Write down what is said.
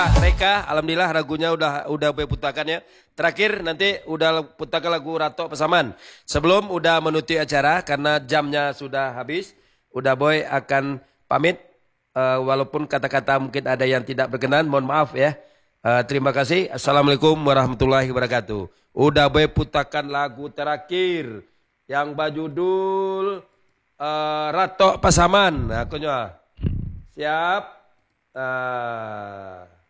Reka, alhamdulillah lagunya udah putakan ya. Terakhir nanti udah putakan lagu Ratok Pesaman. Sebelum udah menutup acara karena jamnya sudah habis, udah boy akan pamit. Walaupun kata-kata mungkin ada yang tidak berkenan, mohon maaf ya. Terima kasih. Assalamualaikum warahmatullahi wabarakatuh. Udah boy putakan lagu terakhir yang berjudul Ratok Pesaman. Nah, siap.